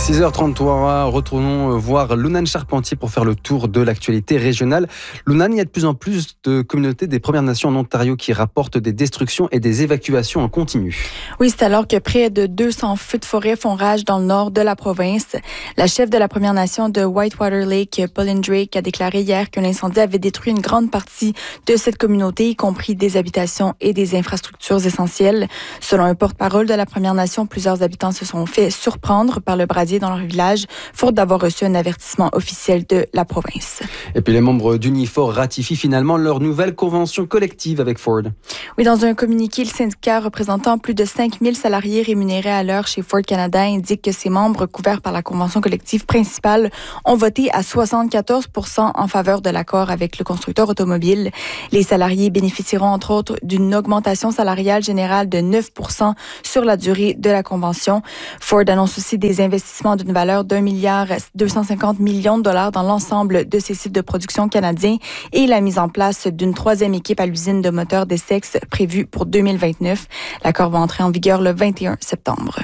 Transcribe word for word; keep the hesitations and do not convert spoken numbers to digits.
six heures trente-trois, retournons voir Lunane Charpentier pour faire le tour de l'actualité régionale. Lunane, il y a de plus en plus de communautés des Premières Nations en Ontario qui rapportent des destructions et des évacuations en continu. Oui, c'est alors que près de deux cents feux de forêt font rage dans le nord de la province. La chef de la Première Nation de Whitewater Lake, Pauline Drake, a déclaré hier que l'incendie avait détruit une grande partie de cette communauté, y compris des habitations et des infrastructures essentielles. Selon un porte-parole de la Première Nation, plusieurs habitants se sont fait surprendre par le brasier dans leur village, faute d'avoir reçu un avertissement officiel de la province. Et puis les membres d'Unifor ratifient finalement leur nouvelle convention collective avec Ford. Oui, dans un communiqué, le syndicat représentant plus de cinq mille salariés rémunérés à l'heure chez Ford Canada indique que ses membres couverts par la convention collective principale ont voté à soixante-quatorze pour cent en faveur de l'accord avec le constructeur automobile. Les salariés bénéficieront entre autres d'une augmentation salariale générale de neuf pour cent sur la durée de la convention. Ford annonce aussi des investissements d'une valeur d'un milliard deux cent cinquante millions de dollars dans l'ensemble de ses sites de production canadiens et la mise en place d'une troisième équipe à l'usine de moteurs d'Essex prévue pour deux mille vingt-neuf. L'accord va entrer en vigueur le vingt et un septembre.